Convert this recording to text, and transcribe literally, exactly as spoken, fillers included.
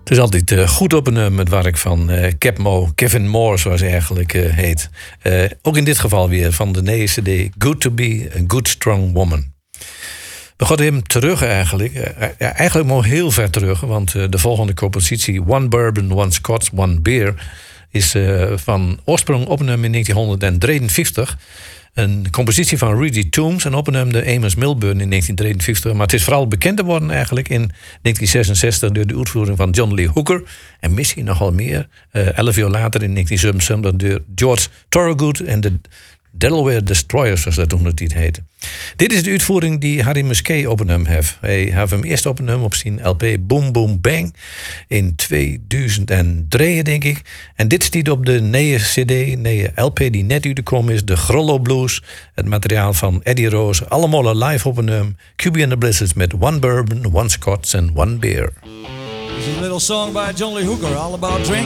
Het is altijd uh, goed op een het werk van uh, Capmo, Kevin Moore, zoals hij eigenlijk uh, heet. Uh, ook in dit geval weer van de nieuwe C D Good to Be a Good Strong Woman. We gaan hem terug eigenlijk. Uh, ja, eigenlijk maar heel ver terug, want uh, de volgende compositie, One Bourbon, One Scotch, One Beer, is uh, van oorsprong opgenomen in negentien drieënvijftig. Een compositie van Rudy Toombs en opgenomen Amos Milburn in negentien drieënvijftig. Maar het is vooral bekend geworden eigenlijk in negentien zesenzestig door de uitvoering van John Lee Hooker. En misschien nogal meer. Uh, elf jaar later in negentien zevenenzeventig door George Thorogood en de Delaware Destroyers, zoals dat toen het niet heette. Dit is de uitvoering die Harry Musquet opgenomen heeft. Hij heeft hem eerst opgenomen op zijn L P Boom Boom Bang in tweeduizend drie, denk ik. En dit staat op de nieuwe C D, nieuwe L P die net uitgekomen is, de Grollo Blues. Het materiaal van Eddie Rose, allemaal live opgenomen. Q B and the Blizzards met One Bourbon, One Scotch en One Beer. This is a little song by John Lee Hooker, all about drinking.